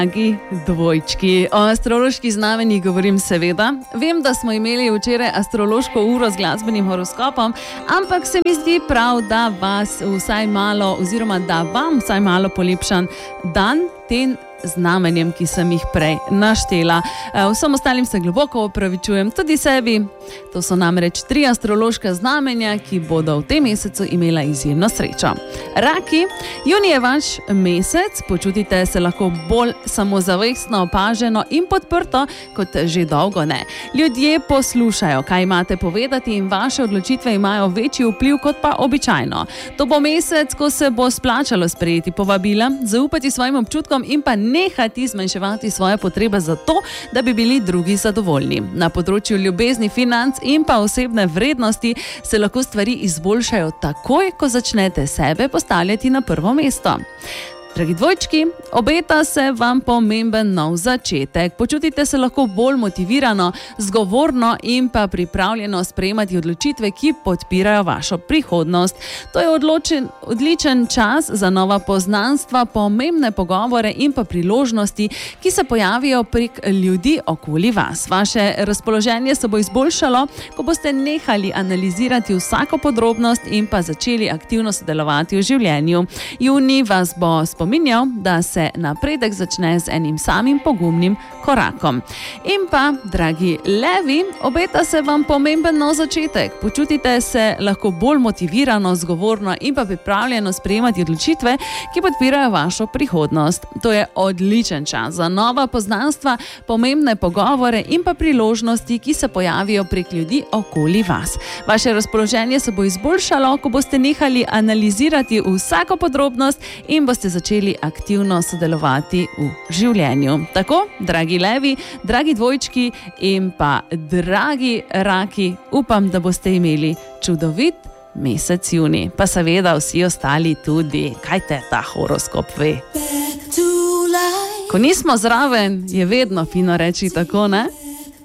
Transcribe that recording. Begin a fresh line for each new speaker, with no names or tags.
Dragi dvojčki, o astrološki znamenji govorim seveda. Vem, da smo imeli včeraj astrološko uro z glasbenim horoskopom, ampak se mi zdi prav, da vas vsaj malo, oziroma da vam vsaj malo polepšam dan tem znamenjem, ki sem jih prej naštela. Vsem ostalim se globoko opravičujem, tudi sebi. To so namreč 3 astrološka znamenja, ki bodo v tem mesecu imela izjemno srečo. Raki, junij je vaš mesec, počutite se lahko bolj samozavestno, opaženo in podprto, kot že dolgo ne. Ljudje poslušajo, kaj imate povedati, in vaše odločitve imajo večji vpliv kot pa običajno. To bo mesec, ko se bo splačalo sprejeti povabila, zaupati svojim občutkom in pa nehati zmanjševati svoje potrebe za to, da bi bili drugi zadovoljni. Na področju ljubezni, financ in pa osebne vrednosti se lahko stvari izboljšajo takoj, ko začnete sebe postavljati na prvo mesto. Dragi dvojčki, obeta se vam pomemben nov začetek. Počutite se lahko bolj motivirano, zgovorno in pa pripravljeno sprejemati odločitve, ki podpirajo vašo prihodnost. To je odličen čas za nova poznanstva, pomembne pogovore in pa priložnosti, ki se pojavijo prek ljudi okoli vas. Vaše razpoloženje se bo izboljšalo, ko boste nehali analizirati vsako podrobnost in pa začeli aktivno sodelovati v življenju. Junij vas bo spominjal, da se napredek začne z enim samim pogumnim korakom. In pa, dragi levi, obeta se vam pomemben nov začetek. Počutite se lahko bolj motivirano, zgovorno in pa pripravljeno sprejemati odločitve, ki podpirajo vašo prihodnost. To je odličen čas za nova poznanstva, pomembne pogovore in pa priložnosti, ki se pojavijo prek ljudi okoli vas. Vaše razpoloženje se bo izboljšalo, ko boste nehali analizirati vsako podrobnost in boste začeli aktivno sodelovati v življenju. Tako, dragi levi, dragi dvojčki in pa dragi raki, upam, da boste imeli čudovit mesec junij. Pa seveda vsi ostali tudi, kaj te ta horoskop ve. Ko nismo zraven, je vedno fino reči tako, ne?